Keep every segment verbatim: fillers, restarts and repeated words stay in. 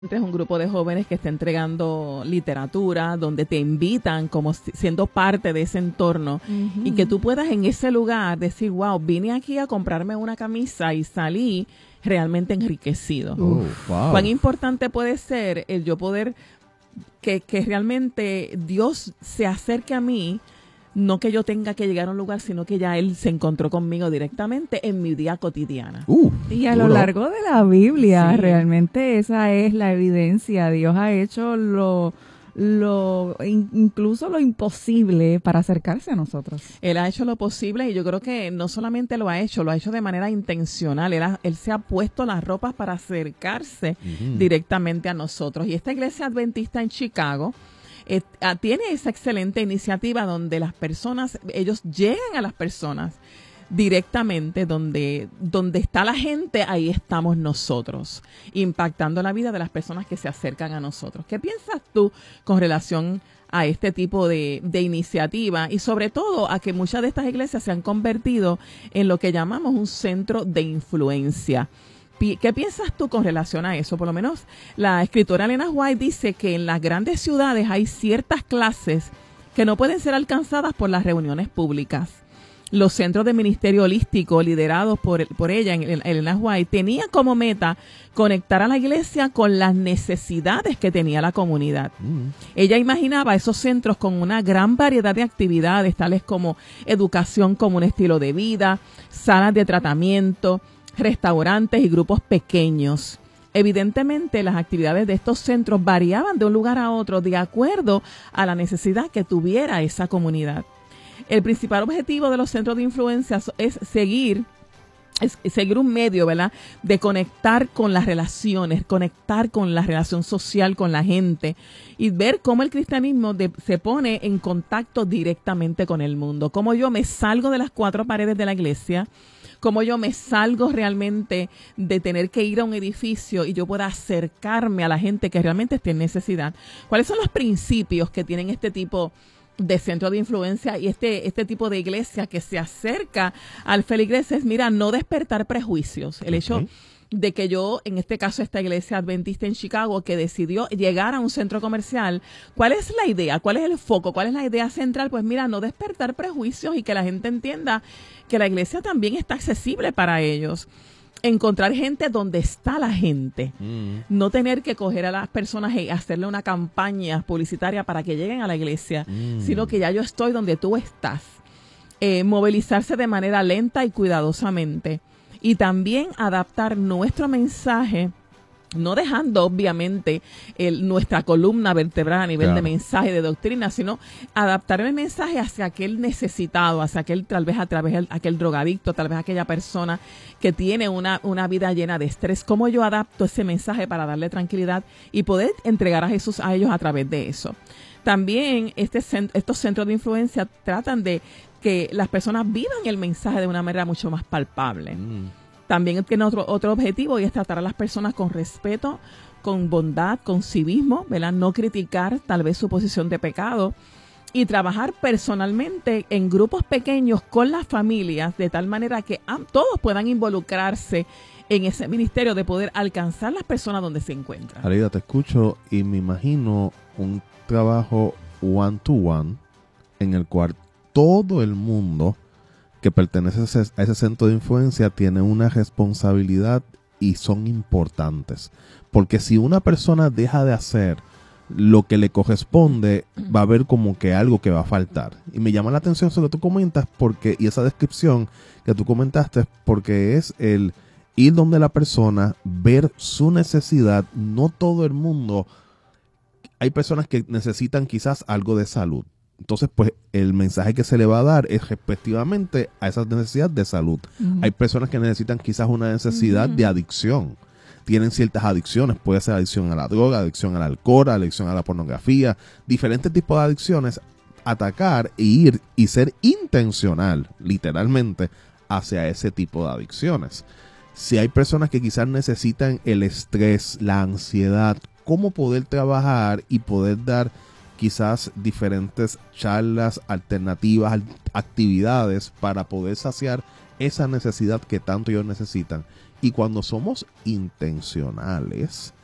Es un grupo de jóvenes que está entregando literatura, donde te invitan como siendo parte de ese entorno, uh-huh. y que tú puedas en ese lugar decir, wow, vine aquí a comprarme una camisa y salí realmente enriquecido. Oh, wow. Cuán importante puede ser el yo poder que, que realmente Dios se acerque a mí, no que yo tenga que llegar a un lugar, sino que ya Él se encontró conmigo directamente en mi día cotidiana. Uh, y a lo largo de la Biblia, sí. realmente esa es la evidencia. Dios ha hecho lo, lo incluso lo imposible para acercarse a nosotros. Él ha hecho lo posible y yo creo que no solamente lo ha hecho, lo ha hecho de manera intencional. Él, ha, él se ha puesto las ropas para acercarse uh-huh. directamente a nosotros. Y esta iglesia adventista en Chicago Eh, uh, tiene esa excelente iniciativa donde las personas, ellos llegan a las personas directamente, donde, donde está la gente, ahí estamos nosotros, impactando la vida de las personas que se acercan a nosotros. ¿Qué piensas tú con relación a este tipo de, de iniciativa y sobre todo a que muchas de estas iglesias se han convertido en lo que llamamos un centro de influencia? ¿Qué piensas tú con relación a eso? Por lo menos la escritora Elena White dice que en las grandes ciudades hay ciertas clases que no pueden ser alcanzadas por las reuniones públicas. Los centros de ministerio holístico liderados por, por ella, Elena White, tenían como meta conectar a la iglesia con las necesidades que tenía la comunidad. Mm. Ella imaginaba esos centros con una gran variedad de actividades, tales como educación como un estilo de vida, salas de tratamiento, restaurantes y grupos pequeños. Evidentemente, las actividades de estos centros variaban de un lugar a otro de acuerdo a la necesidad que tuviera esa comunidad. El principal objetivo de los centros de influencia es seguir, es seguir un medio, ¿verdad?, de conectar con las relaciones, conectar con la relación social con la gente y ver cómo el cristianismo de, se pone en contacto directamente con el mundo. Cómo yo me salgo de las cuatro paredes de la iglesia, cómo yo me salgo realmente de tener que ir a un edificio y yo pueda acercarme a la gente que realmente esté en necesidad. ¿Cuáles son los principios que tienen este tipo de centro de influencia y este, este tipo de iglesia que se acerca al feligreses? Mira, no despertar prejuicios. El okay. hecho de que yo, en este caso esta iglesia adventista en Chicago, que decidió llegar a un centro comercial, ¿cuál es la idea? ¿Cuál es el foco? ¿Cuál es la idea central? Pues mira, no despertar prejuicios y que la gente entienda que la iglesia también está accesible para ellos. Encontrar gente donde está la gente. Mm. No tener que coger a las personas y hacerle una campaña publicitaria para que lleguen a la iglesia, mm. sino que ya yo estoy donde tú estás. Eh, movilizarse de manera lenta y cuidadosamente. Y también adaptar nuestro mensaje, no dejando obviamente el, nuestra columna vertebral a nivel claro. de mensaje, de doctrina, sino adaptar el mensaje hacia aquel necesitado, hacia aquel, tal vez a través de aquel drogadicto, tal vez aquella persona que tiene una, una vida llena de estrés. ¿Cómo yo adapto ese mensaje para darle tranquilidad y poder entregar a Jesús a ellos a través de eso? También este, estos centros de influencia tratan de que las personas vivan el mensaje de una manera mucho más palpable. Mm. También tiene otro, otro objetivo y es tratar a las personas con respeto, con bondad, con civismo, ¿verdad? No criticar tal vez su posición de pecado y trabajar personalmente en grupos pequeños con las familias de tal manera que ah, todos puedan involucrarse en ese ministerio de poder alcanzar las personas donde se encuentran. Aleida, te escucho y me imagino un trabajo one to one en el cual todo el mundo que pertenece a ese, a ese centro de influencia tiene una responsabilidad y son importantes. Porque si una persona deja de hacer lo que le corresponde, va a haber como que algo que va a faltar. Y me llama la atención eso que tú comentas, porque y esa descripción que tú comentaste, porque es el ir donde la persona, ver su necesidad. No todo el mundo, hay personas que necesitan quizás algo de salud. Entonces, pues, el mensaje que se le va a dar es respectivamente a esas necesidades de salud. Uh-huh. Hay personas que necesitan quizás una necesidad uh-huh. de adicción. Tienen ciertas adicciones. Puede ser adicción a la droga, adicción al alcohol, adicción a la pornografía. Diferentes tipos de adicciones. Atacar e ir y ser intencional, literalmente, hacia ese tipo de adicciones. Si hay personas que quizás necesitan el estrés, la ansiedad, cómo poder trabajar y poder dar quizás diferentes charlas, alternativas, actividades para poder saciar esa necesidad que tanto ellos necesitan. Y cuando somos intencionales,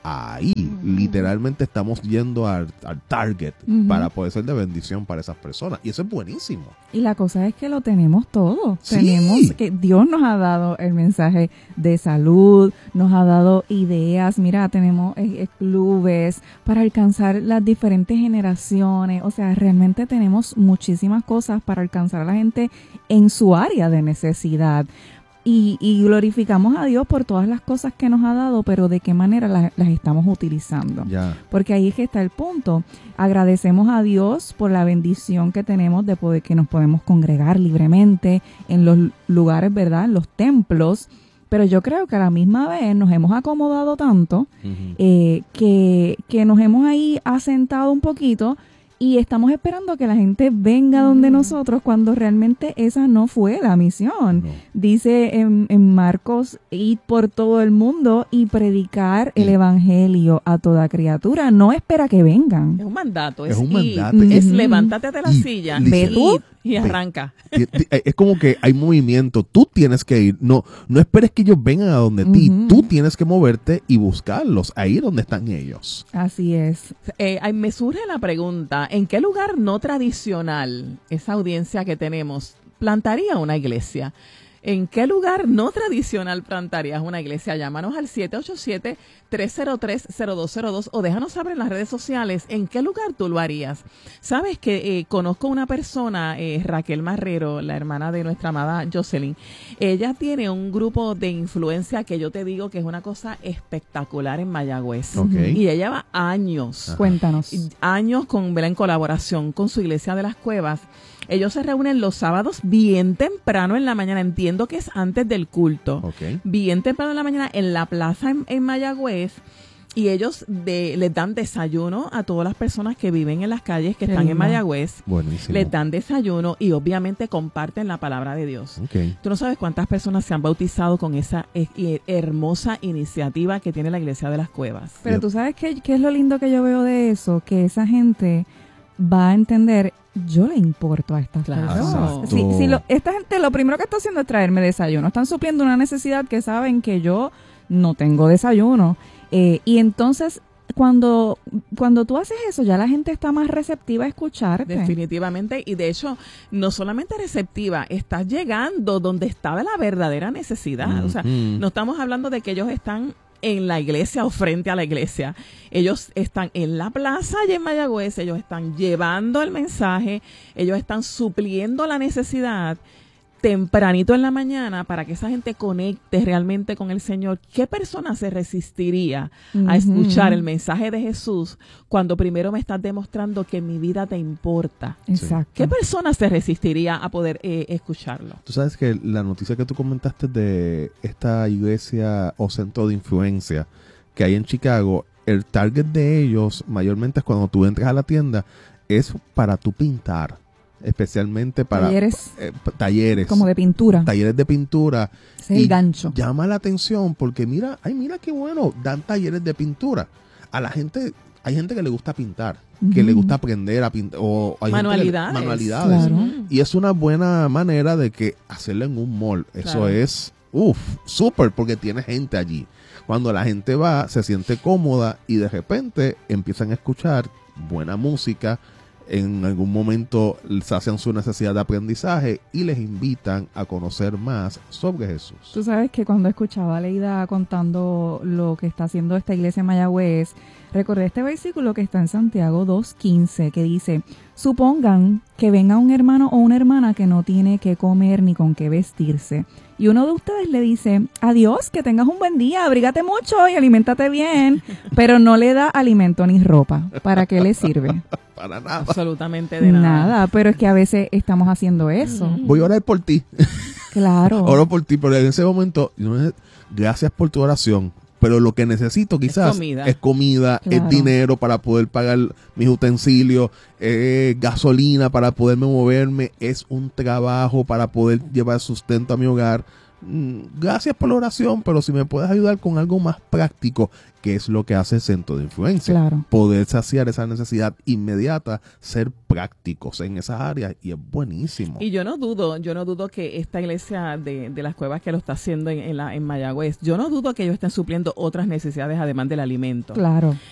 ahí. Uh-huh. Literalmente estamos yendo al, al target uh-huh. para poder ser de bendición para esas personas. Y eso es buenísimo. Y la cosa es que lo tenemos todo. Sí. Tenemos que Dios nos ha dado el mensaje de salud, nos ha dado ideas. Mira, tenemos eh, clubes para alcanzar las diferentes generaciones. O sea, realmente tenemos muchísimas cosas para alcanzar a la gente en su área de necesidad. Y, y glorificamos a Dios por todas las cosas que nos ha dado, pero de qué manera las, las estamos utilizando. Yeah. Porque ahí es que está el punto. Agradecemos a Dios por la bendición que tenemos de poder que nos podemos congregar libremente en los lugares, ¿verdad? En los templos. Pero yo creo que a la misma vez nos hemos acomodado tanto uh-huh. eh, que, que nos hemos ahí asentado un poquito. Y estamos esperando que la gente venga donde nosotros cuando realmente esa no fue la misión. No. Dice en, en Marcos, ir por todo el mundo y predicar sí. el evangelio a toda criatura. No espera que vengan. Es un mandato. Es, es un ir, mandato. Es mm-hmm. levántate de la y, silla, ve tú y arranca. Es como que hay movimiento. Tú tienes que ir. No, no esperes que ellos vengan a donde uh-huh. ti. Tú tienes que moverte y buscarlos ahí donde están ellos. Así es. Eh, me surge la pregunta, ¿en qué lugar no tradicional esa audiencia que tenemos plantaría una iglesia? ¿En qué lugar no tradicional plantarías una iglesia? Llámanos al siete ocho siete, tres cero tres, cero dos cero dos o déjanos saber en las redes sociales en qué lugar tú lo harías. Sabes que eh, conozco una persona, eh, Raquel Marrero, la hermana de nuestra amada Jocelyn. Ella tiene un grupo de influencia que yo te digo que es una cosa espectacular en Mayagüez. Okay. Y ella lleva años. Ajá. Cuéntanos. Años con, en colaboración con su iglesia de las Cuevas. Ellos se reúnen los sábados bien temprano en la mañana. Entiendo que es antes del culto. Okay. Bien temprano en la mañana en la plaza en, en Mayagüez. Y ellos de, les dan desayuno a todas las personas que viven en las calles que Qué están lindo. En Mayagüez. Buenísimo. Les dan desayuno y obviamente comparten la palabra de Dios. Okay. Tú no sabes cuántas personas se han bautizado con esa eh, hermosa iniciativa que tiene la Iglesia de las Cuevas. Pero tú sabes qué, qué es lo lindo que yo veo de eso, que esa gente va a entender, yo le importo a estas claro. personas. Si, si lo, esta gente lo primero que está haciendo es traerme desayuno, están supliendo una necesidad que saben que yo no tengo desayuno. Eh, y entonces, cuando, cuando tú haces eso, ya la gente está más receptiva a escucharte. Definitivamente. Y de hecho, no solamente receptiva, estás llegando donde estaba la verdadera necesidad. Mm-hmm. O sea, no estamos hablando de que ellos están en la iglesia o frente a la iglesia. Ellos están en la plaza allá en Mayagüez, ellos están llevando el mensaje, ellos están supliendo la necesidad tempranito en la mañana para que esa gente conecte realmente con el Señor. ¿Qué persona se resistiría uh-huh. a escuchar el mensaje de Jesús cuando primero me estás demostrando que mi vida te importa? Exacto. ¿Qué persona se resistiría a poder eh, escucharlo? Tú sabes que la noticia que tú comentaste de esta iglesia o centro de influencia que hay en Chicago, el target de ellos mayormente es cuando tú entras a la tienda, es para tú pintar. Especialmente para talleres, eh, talleres como de pintura, talleres de pintura. Ese es el gancho. Llama la atención porque mira, ay mira qué bueno, dan talleres de pintura. A la gente, hay gente que le gusta pintar, uh-huh. que le gusta aprender a pintar o hay manualidades, gente que le, manualidades. Claro. Y es una buena manera de que hacerlo en un mall. Eso claro. es, uff, súper porque tiene gente allí. Cuando la gente va, se siente cómoda y de repente empiezan a escuchar buena música. En algún momento sacian su necesidad de aprendizaje y les invitan a conocer más sobre Jesús. Tú sabes que cuando escuchaba a Leida contando lo que está haciendo esta iglesia en Mayagüez, recordé este versículo que está en Santiago dos quince, que dice: supongan que venga un hermano o una hermana que no tiene qué comer ni con qué vestirse, y uno de ustedes le dice: adiós, que tengas un buen día, abrígate mucho y aliméntate bien, pero no le da alimento ni ropa. ¿Para qué le sirve? Para nada. Absolutamente de nada. Nada, pero es que a veces estamos haciendo eso. Mm-hmm. Voy a orar por ti. Claro. Oro por ti, pero en ese momento, gracias por tu oración. Pero lo que necesito quizás es comida, es, comida, claro. es dinero para poder pagar mis utensilios, es gasolina para poderme moverme, es un trabajo para poder llevar sustento a mi hogar. gracias por la oración, pero si me puedes ayudar con algo más práctico, que es lo que hace el centro de influencia. Claro. Poder saciar esa necesidad inmediata, ser prácticos en esas áreas, y es buenísimo. Y yo no dudo, yo no dudo que esta iglesia de, de las cuevas que lo está haciendo en, en, la, en Mayagüez, yo no dudo que ellos estén supliendo otras necesidades además del alimento. Claro.